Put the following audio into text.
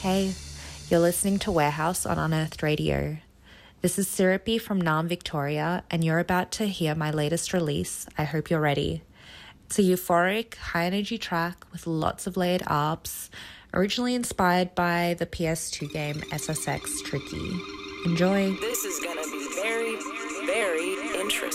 Hey, you're listening to Warehouse on Unearthed Radio. This is Syrupy from Naarm, Victoria, and you're about to hear my latest release. I hope you're ready. It's a euphoric, high-energy track with lots of layered arps, originally inspired by the PS2 game SSX Tricky. Enjoy. This is gonna be very, very interesting.